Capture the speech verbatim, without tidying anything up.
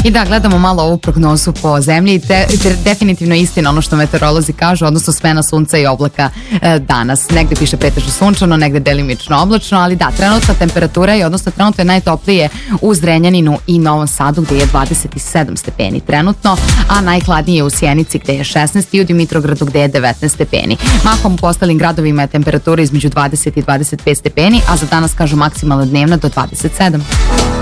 I da, gledamo malo ovu prognozu po zemlji i te, te, definitivno istina ono što meteorolozi kažu, odnosno smena sunca i oblaka e, danas. Negde piše pretežno sunčano, negde delimično oblačno, ali da, trenutna temperatura je, odnosno trenutno je najtoplije u Zrenjaninu i Novom Sadu gde je dvadeset sedam stepeni trenutno, a najhladnije je u Sjenici gde je šesnaest i u Dimitrovgradu gde je devetnaest stepeni. Mahom u ostalim gradovima je temperatura između dvadeset i dvadeset pet stepeni, a za danas kažu maksimalna dnevna do dvadeset sedam.